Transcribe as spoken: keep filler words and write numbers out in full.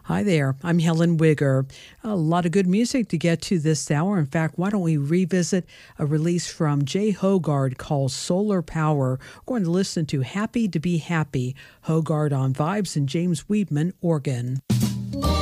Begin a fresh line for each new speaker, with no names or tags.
Hi there, I'm Helen Wigger. A lot of good music to get to this hour. In fact, why don't we revisit a release from Jay Hogard called Solar Power? We're going to listen to Happy to Be Happy, Hogard on vibes and James Weedman organ.